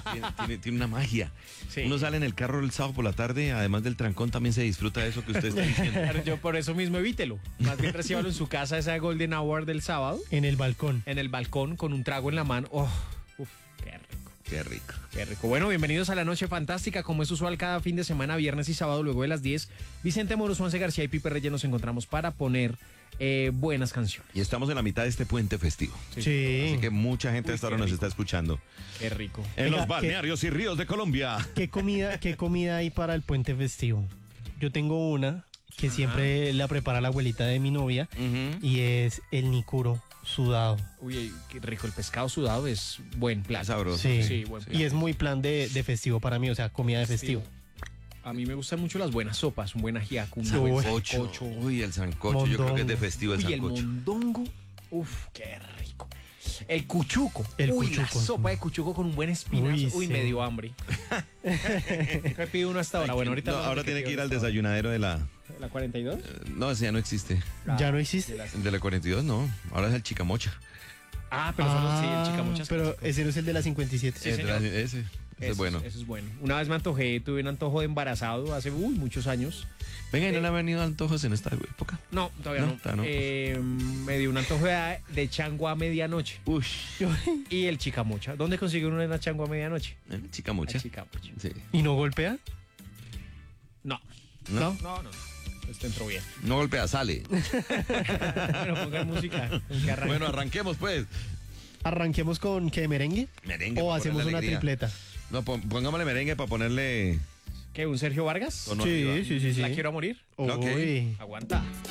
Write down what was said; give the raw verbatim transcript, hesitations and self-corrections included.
tiene, tiene, tiene una magia. Sí. Uno sale en el carro el sábado por la tarde, además del trancón también se disfruta de eso que usted está diciendo. Claro, yo por eso mismo evítelo. Más bien recíbalo en su casa, esa Golden Hour del sábado, En el balcón. en el balcón con un trago en la mano. Oh, uf, qué rico. Qué rico. Qué rico. Bueno, bienvenidos a la Noche Fantástica. Como es usual cada fin de semana, viernes y sábado, luego de las diez, Vicente Moros, Juanse García y Pipe Reyes nos encontramos para poner eh, buenas canciones. Y estamos en la mitad de este puente festivo. Sí. Así que mucha gente Uy, hasta ahora qué nos rico. está escuchando. Qué rico. En Venga, los ¿qué- balnearios y ríos de Colombia. ¿Qué comida, qué comida hay para el puente festivo? Yo tengo una que siempre la prepara la abuelita de mi novia Ujú. y es el nicuro sudado. Uy, qué rico. El pescado sudado es buen Es plato. sabroso. Sí. Sí, buen plato. Y es muy plan de, de festivo para mí, o sea, comida de festivo. A mí me gustan mucho las buenas sopas, un buen ajiaco, un Sí. buen Uy. Sancocho. sancocho. Uy, el sancocho. Yo creo que es de festivo el Uy, el sancocho. mondongo. Uf, qué rico. El cuchuco. El Uy, la cuchuco. sopa de cuchuco con un buen espinazo. Uy, Uy, sí. me dio hambre. ¿Qué pide uno hasta ahora? Bueno, ahorita No, hablamos ahora de qué tiene que pide ir uno al hasta ahora. desayunadero de la... ¿La cuarenta y dos? No, ese ya no existe. Ya no existe. El de la cuarenta y dos no. Ahora es el chicamocha. Ah, pero solo sí, el chicamochas. Pero ese no es el de la cincuenta y siete. Sí, Ese, señor. ese, ese es bueno. Eso es bueno. Una vez me antojé, tuve un antojo de embarazado hace uy, muchos años. Venga, ¿y no Eh, le han venido antojos en esta época? No, todavía No, no. todavía no. Eh, me dio un antojo de, de chango a medianoche. Uy, Y el chicamocha. ¿Dónde consigue uno una chango a medianoche? el chicamocha. El chicamocha. Sí. ¿Y no golpea? No. ¿No? No, no. Este entró bien. No golpea, sale. Bueno, pongan música. con que arranque. Bueno, arranquemos pues. ¿Arranquemos con qué, merengue? Merengue. ¿O para hacemos ponerle una alegría. tripleta? No, pon- pongámosle merengue para ponerle... ¿Qué? ¿Un Sergio Vargas? tono Sí, arriba. sí, sí, sí. ¿La quiero a morir? Ok. Uy. Aguanta.